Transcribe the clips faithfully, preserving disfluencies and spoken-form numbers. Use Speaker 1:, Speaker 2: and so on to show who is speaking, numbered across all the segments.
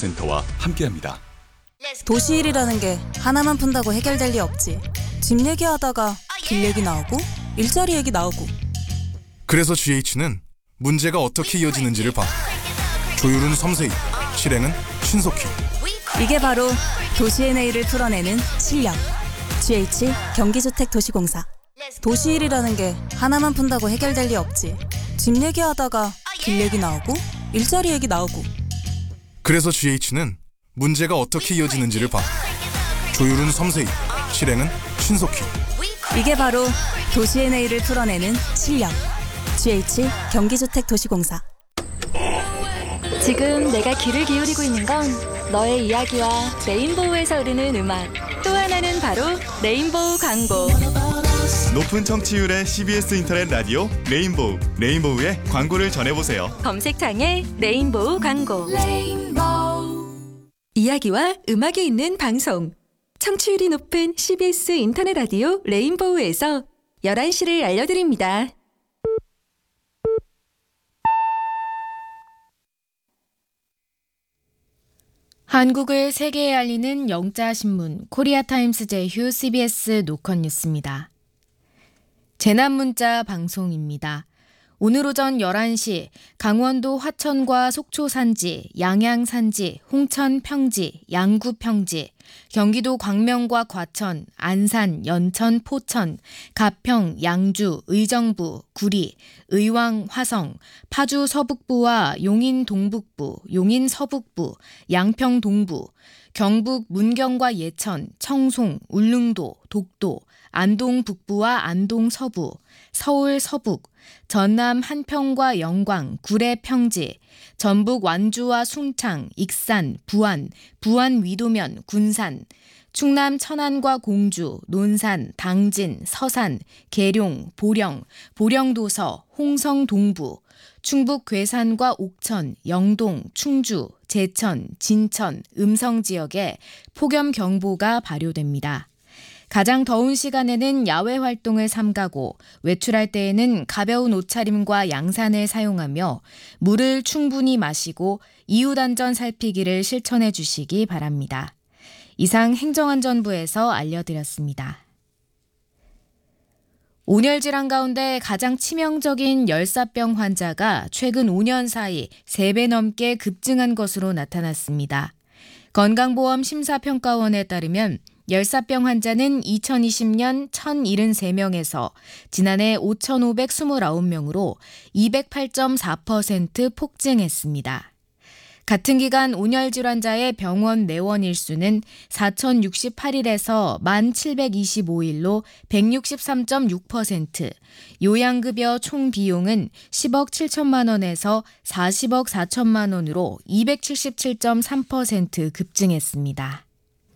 Speaker 1: 센터와 함께합니다.
Speaker 2: 도시일이라는 게 하나만 푼다고 해결될 리 없지. 집 얘기하다가 길 얘기 나오고 일자리 얘기 나오고.
Speaker 3: 그래서 지에이치는 문제가 어떻게 이어지는지를 봐. 조율은 섬세히, 실행은 신속히.
Speaker 2: 이게 바로 도시의 내일을 풀어내는 실력. 지에이치 경기주택도시공사. 도시일이라는 게 하나만 푼다고 해결될 리 없지. 집 얘기하다가 길 얘기 나오고 일자리 얘기 나오고.
Speaker 3: 그래서 지에이치는 문제가 어떻게 이어지는지를 봐. 조율은 섬세히, 실행은 신속히.
Speaker 2: 이게 바로 도시의 내일을 풀어내는 실력. 지에이치 경기주택도시공사.
Speaker 4: 지금 내가 귀를 기울이고 있는 건 너의 이야기와 레인보우에서 흐르는 음악. 또 하나는 바로 레인보우 광고.
Speaker 5: 높은 청취율의 씨비에스 인터넷 라디오 레인보우. 레인보우의 광고를 전해보세요.
Speaker 4: 검색창에 레인보우 광고. 레인보우. 이야기와 음악이 있는 방송. 청취율이 높은 씨비에스 인터넷 라디오 레인보우에서 열한 시를 알려드립니다.
Speaker 6: 한국을 세계에 알리는 영자신문 코리아타임스 제휴 씨비에스 노컷 뉴스입니다. 재난문자 방송입니다. 오늘 오전 열한 시 강원도 화천과 속초 산지, 양양 산지, 홍천 평지, 양구 평지, 경기도 광명과 과천, 안산, 연천, 포천, 가평, 양주, 의정부, 구리, 의왕, 화성, 파주 서북부와 용인 동북부, 용인 서북부, 양평 동부, 경북 문경과 예천, 청송, 울릉도, 독도, 안동 북부와 안동 서부, 서울 서북, 전남 한평과 영광, 구례 평지, 전북 완주와 순창, 익산, 부안, 부안 위도면, 군산, 충남 천안과 공주, 논산, 당진, 서산, 계룡, 보령, 보령도서, 홍성 동부, 충북 괴산과 옥천, 영동, 충주, 제천, 진천, 음성 지역에 폭염경보가 발효됩니다. 가장 더운 시간에는 야외 활동을 삼가고 외출할 때에는 가벼운 옷차림과 양산을 사용하며 물을 충분히 마시고 이웃안전 살피기를 실천해 주시기 바랍니다. 이상 행정안전부에서 알려드렸습니다. 온열 질환 가운데 가장 치명적인 열사병 환자가 최근 오 년 사이 세 배 넘게 급증한 것으로 나타났습니다. 건강보험 심사평가원에 따르면 열사병 환자는 이천이십 년 천칠십삼 명에서 지난해 오천오백이십구 명으로 이백팔 점 사 퍼센트 폭증했습니다. 같은 기간 온열 질환자의 병원 내원 일수는 사천육십팔 일에서 만 칠백이십오 일로 백육십삼 점 육 퍼센트, 요양급여 총 비용은 십억 칠천만 원에서 사십억 사천만 원으로 이백칠십칠 점 삼 퍼센트 급증했습니다.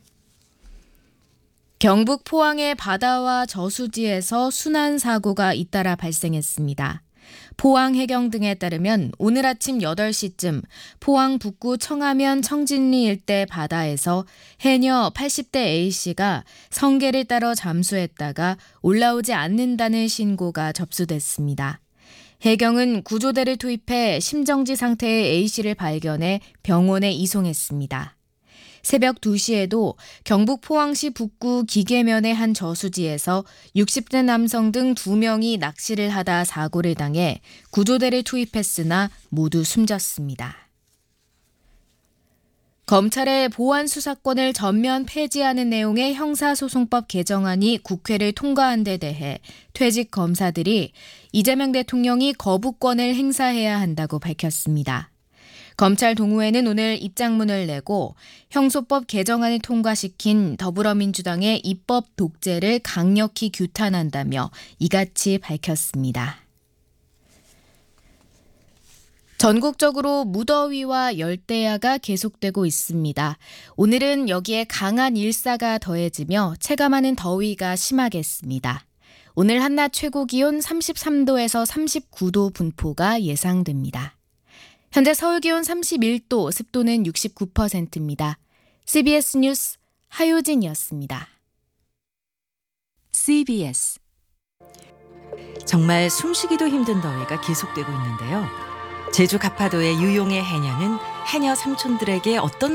Speaker 6: 경북 포항의 바다와 저수지에서 순환 사고가 잇따라 발생했습니다. 포항 해경 등에 따르면 오늘 아침 여덟 시쯤 포항 북구 청하면 청진리 일대 바다에서 해녀 팔십 대 A씨가 성게를 따러 잠수했다가 올라오지 않는다는 신고가 접수됐습니다. 해경은 구조대를 투입해 심정지 상태의 A씨를 발견해 병원에 이송했습니다. 새벽 두 시에도 경북 포항시 북구 기계면의 한 저수지에서 육십 대 남성 등 두 명이 낚시를 하다 사고를 당해 구조대를 투입했으나 모두 숨졌습니다. 검찰의 보안 수사권을 전면 폐지하는 내용의 형사소송법 개정안이 국회를 통과한 데 대해 퇴직 검사들이 이재명 대통령이 거부권을 행사해야 한다고 밝혔습니다. 검찰 동호회는 오늘 입장문을 내고 형소법 개정안을 통과시킨 더불어민주당의 입법 독재를 강력히 규탄한다며 이같이 밝혔습니다. 전국적으로 무더위와 열대야가 계속되고 있습니다. 오늘은 여기에 강한 일사가 더해지며 체감하는 더위가 심하겠습니다. 오늘 한낮 최고 기온 삼십삼 도에서 삼십구 도 분포가 예상됩니다. 현재 서울 기온 삼십일 도, 습도는 육십구 퍼센트입니다. 씨비에스 뉴스 하효진이었습니다.
Speaker 7: 씨비에스 정말 숨쉬기도 힘든 더위가 계속되고 있는데요. 제주 가파도의 유용의 해녀는 해녀 삼촌들에게 어떤